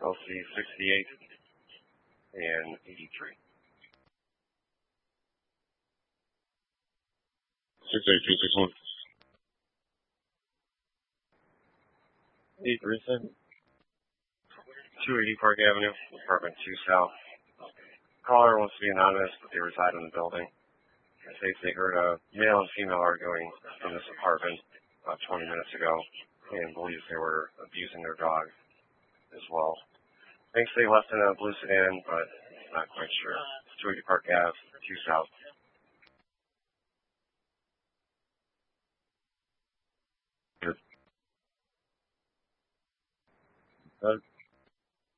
LC 68 and 83. 68261. 837. 280 Park Avenue, apartment 2 South. Caller wants to be anonymous, but they reside in the building. They say they heard a male and female arguing in this apartment about 20 minutes ago and believes they were abusing their dog as well. Thinks they left in a blue sedan, but not quite sure. 280 Park Ave, 2 South.